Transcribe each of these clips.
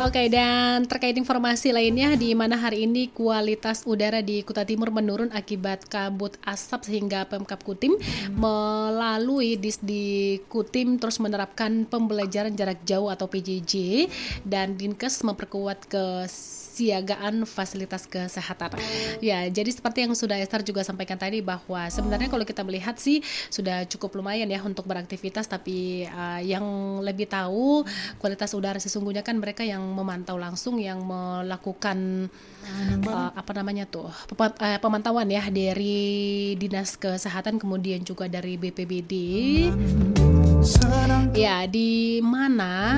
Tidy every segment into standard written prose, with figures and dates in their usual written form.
Oke, dan terkait informasi lainnya di mana hari ini kualitas udara di Kuta Timur menurun akibat kabut asap sehingga Pemkab Kutim melalui Disdi Kutim terus menerapkan pembelajaran jarak jauh atau PJJ dan Dinkes memperkuat kesiagaan fasilitas kesehatan. Ya, jadi seperti yang sudah Esther juga sampaikan tadi bahwa sebenarnya kalau kita melihat sih sudah cukup lumayan ya untuk beraktivitas, tapi yang lebih tahu kualitas udara sesungguhnya kan mereka yang memantau langsung, yang melakukan pemantauan ya dari Dinas Kesehatan kemudian juga dari BPBD. Ya, di mana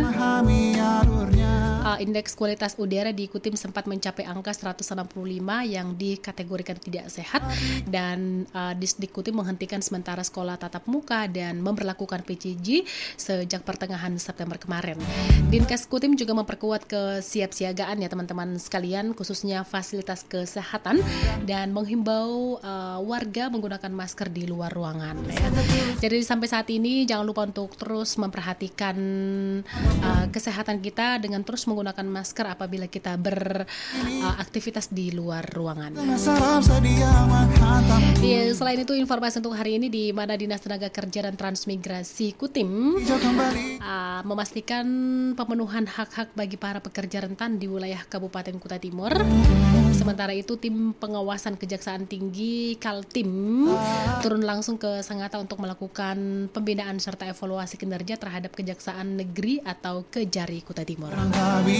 indeks kualitas udara di Kutim sempat mencapai angka 165 yang dikategorikan tidak sehat, dan Disdik Kutim menghentikan sementara sekolah tatap muka dan memperlakukan PJJ sejak pertengahan September kemarin. Dinkes Kutim juga memperkuat kesiapsiagaan ya teman-teman sekalian, khususnya fasilitas kesehatan, dan menghimbau warga menggunakan masker di luar ruangan ya. Jadi sampai saat ini jangan lupa untuk terus memperhatikan kesehatan kita dengan terus menggunakan masker apabila kita beraktivitas di luar ruangan. Ya, selain itu informasi untuk hari ini di mana Dinas Tenaga Kerja dan Transmigrasi Kutim memastikan pemenuhan hak-hak bagi para pekerja rentan di wilayah Kabupaten Kuta Timur. Sementara itu tim pengawasan Kejaksaan Tinggi Kaltim turun langsung ke Sangatta untuk melakukan pembinaan serta evaluasi kinerja terhadap Kejaksaan Negeri atau Kejari Kuta Timur.